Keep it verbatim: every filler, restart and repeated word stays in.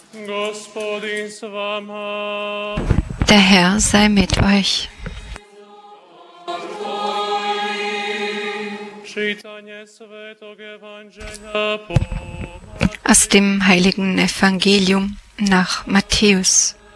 Der Herr sei mit euch. Aus dem heiligen Evangelium nach Matthäus.